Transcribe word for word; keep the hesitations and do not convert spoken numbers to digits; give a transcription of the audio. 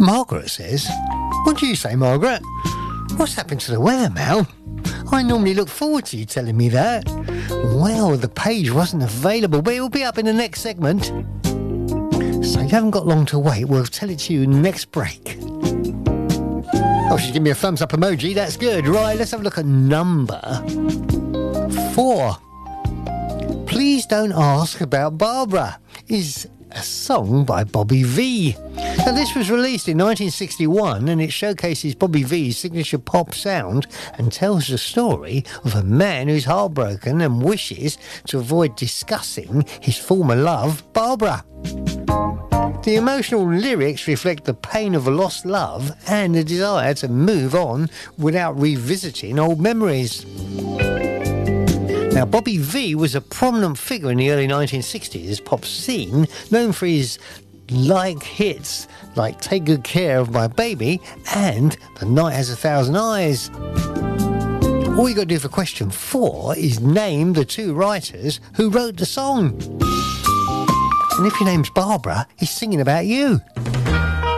Margaret says, what do you say, Margaret? What's happened to the weather, Mal? I normally look forward to you telling me that. Well, the page wasn't available, but it'll be up in the next segment. So you haven't got long to wait. We'll tell it to you in the next break. Oh, she's giving me a thumbs up emoji. That's good. Right, let's have a look at number four. Please Don't Ask About Barbara is a song by Bobby Vee. Now, this was released in nineteen sixty-one, and it showcases Bobby Vee's signature pop sound and tells the story of a man who's heartbroken and wishes to avoid discussing his former love, Barbara. The emotional lyrics reflect the pain of a lost love and the desire to move on without revisiting old memories. Now, Bobby Vee was a prominent figure in the early nineteen sixties pop scene, known for his like hits like Take Good Care of My Baby and The Night Has a Thousand Eyes. All you got to do for question four is name the two writers who wrote the song. And if your name's Barbara, he's singing about you.